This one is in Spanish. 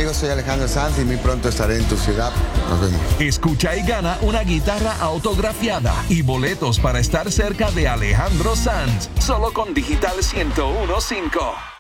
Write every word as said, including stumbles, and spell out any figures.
amigos, soy Alejandro Sanz y muy pronto estaré en tu ciudad. Nos vemos. Escucha y gana una guitarra autografiada y boletos para estar cerca de Alejandro Sanz, solo con Digital ciento uno punto cinco.